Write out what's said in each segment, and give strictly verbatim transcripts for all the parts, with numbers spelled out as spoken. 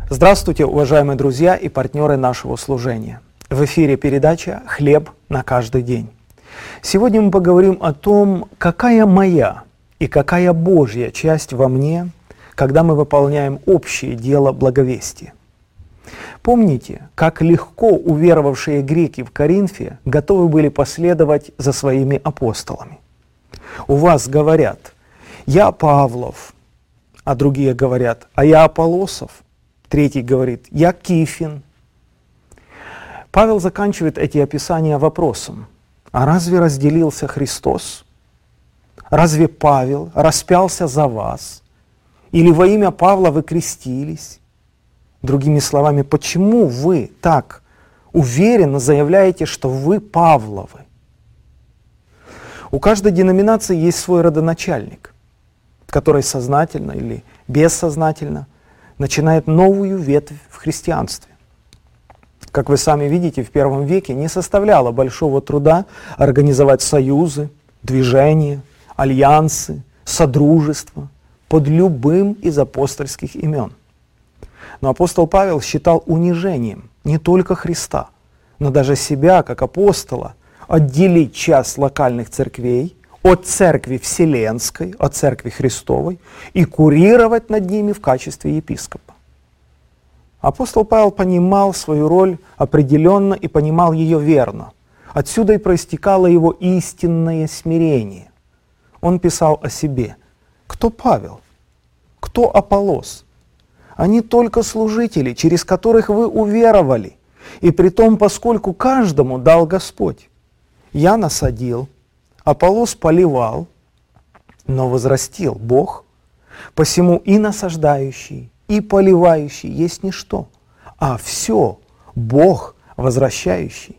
Здравствуйте, уважаемые друзья и партнеры нашего служения. В эфире передача «Хлеб на каждый день». Сегодня мы поговорим о том, какая моя и какая Божья часть во мне, когда мы выполняем общее дело благовестия. Помните, как легко уверовавшие греки в Коринфе готовы были последовать за своими апостолами. У вас говорят: «Я Павлов», а другие говорят: «А я Аполлосов». Третий говорит: «Я Кифин». Павел заканчивает эти описания вопросом: а разве разделился Христос? Разве Павел распялся за вас? Или во имя Павла вы крестились? Другими словами, почему вы так уверенно заявляете, что вы Павловы? У каждой деноминации есть свой родоначальник, который сознательно или бессознательно начинает новую ветвь в христианстве. Как вы сами видите, в первом веке не составляло большого труда организовать союзы, движения, альянсы, содружества под любым из апостольских имен. Но апостол Павел считал унижением не только Христа, но даже себя, как апостола, отделить часть локальных церквей от церкви вселенской, от церкви Христовой, и курировать над ними в качестве епископа. Апостол Павел понимал свою роль определенно и понимал ее верно. Отсюда и проистекало его истинное смирение. Он писал о себе: «Кто Павел? Кто Аполлос? Они только служители, через которых вы уверовали, и притом, поскольку каждому дал Господь. Я насадил, Аполлос поливал, но возрастил Бог. Посему и насаждающий, и поливающий есть ничто, а все Бог возвращающий».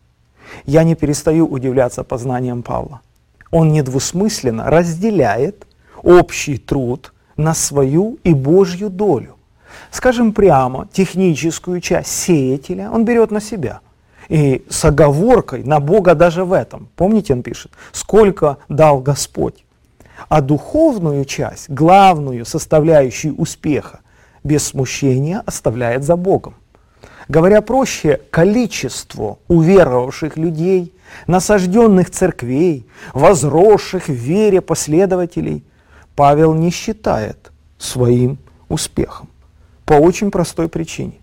Я не перестаю удивляться познаниям Павла. Он недвусмысленно разделяет общий труд на свою и Божью долю. Скажем прямо, техническую часть сеятеля он берет на себя. И с оговоркой на Бога даже в этом. Помните, он пишет: «Сколько дал Господь». А духовную часть, главную составляющую успеха, без смущения оставляет за Богом. Говоря проще, количество уверовавших людей, насажденных церквей, возросших в вере последователей, Павел не считает своим успехом. По очень простой причине.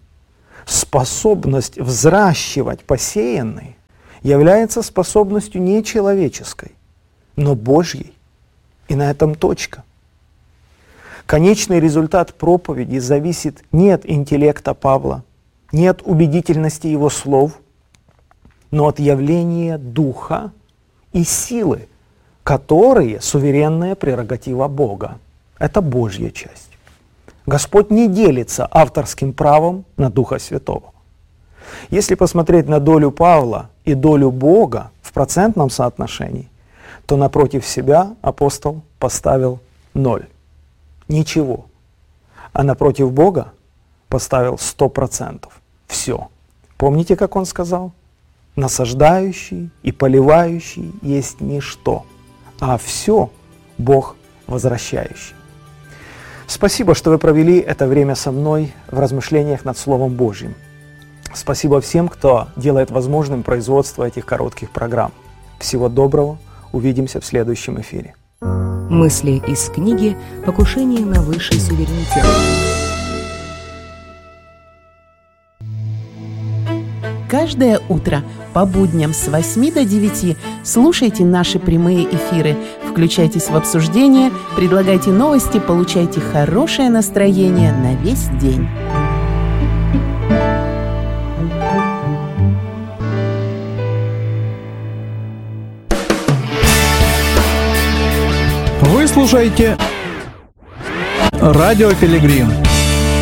Способность взращивать посеянное является способностью не человеческой, но Божьей. И на этом точка. Конечный результат проповеди зависит не от интеллекта Павла, не от убедительности его слов, но от явления Духа и силы, которые суверенная прерогатива Бога. Это Божья часть. Господь не делится авторским правом на Духа Святого. Если посмотреть на долю Павла и долю Бога в процентном соотношении, то напротив себя апостол поставил ноль. Ничего. А напротив Бога поставил сто процентов. Все. Помните, как он сказал? «Насаждающий и поливающий есть ничто, а все Бог возвращающий». Спасибо, что вы провели это время со мной в размышлениях над Словом Божьим. Спасибо всем, кто делает возможным производство этих коротких программ. Всего доброго. Увидимся в следующем эфире. Мысли из книги «Покушение на высший суверенитет». Каждое утро по будням с восьми до девяти слушайте наши прямые эфиры, включайтесь в обсуждение, предлагайте новости, получайте хорошее настроение на весь день. Вы слушаете Радио Пилигрим.